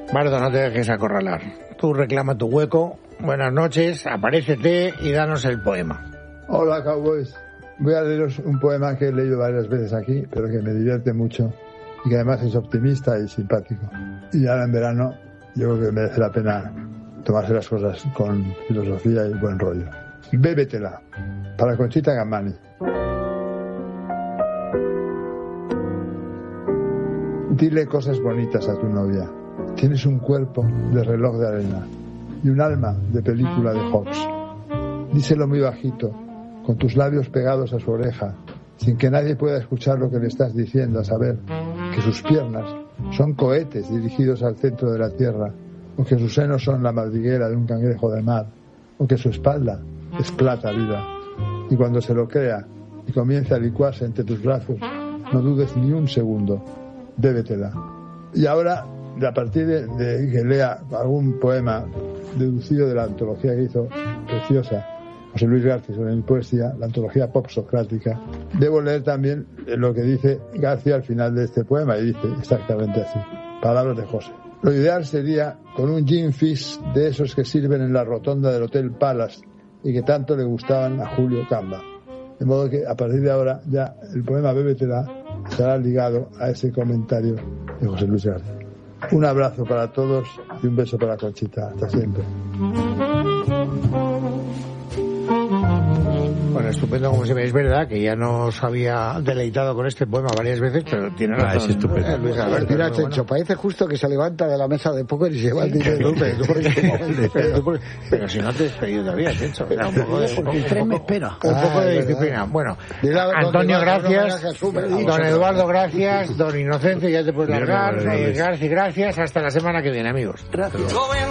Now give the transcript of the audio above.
Bardo, no te dejes acorralar. Tú reclama tu hueco. Buenas noches, aparécete y danos el poema. Hola, Cowboys. Voy a leeros un poema que he leído varias veces aquí, pero que me divierte mucho y que además es optimista y simpático. Y ahora en verano yo creo que merece la pena tomarse las cosas con filosofía y buen rollo. Bébetela, para Conchita Gamani. Dile cosas bonitas a tu novia. Tienes un cuerpo de reloj de arena y un alma de película de Hawks. Díselo muy bajito, con tus labios pegados a su oreja, sin que nadie pueda escuchar lo que le estás diciendo, a saber que sus piernas son cohetes dirigidos al centro de la tierra, o que sus senos son la madriguera de un cangrejo de mar, o que su espalda es plata viva. Y cuando se lo crea y comience a licuarse entre tus brazos, no dudes ni un segundo, bébetela. Y ahora, a partir de que lea algún poema deducido de la antología que hizo, preciosa, José Luis García sobre mi poesía, la antología pop socrática, debo leer también lo que dice García al final de este poema, y dice exactamente así, palabras de José. Lo ideal sería con un gin fizz de esos que sirven en la rotonda del Hotel Palace y que tanto le gustaban a Julio Camba. De modo que a partir de ahora ya el poema Bébetela estará ligado a ese comentario de José Luis García. Un abrazo para todos y un beso para Conchita. Hasta siempre. Bueno, estupendo como siempre. Es verdad que ya nos había deleitado con este poema varias veces, pero tiene razón. Es estupendo. Luis Alberto, mira, Chencho, parece justo que se levanta de la mesa de póker y se lleva el dinero. Pero si no te he despedido todavía, Chencho. Porque el tren me espera. Un poco de disciplina. Bueno, Antonio, gracias. Don Eduardo, gracias. Don Inocente, ya te puedes largar. García, gracias. Hasta la semana que viene, amigos. Gracias.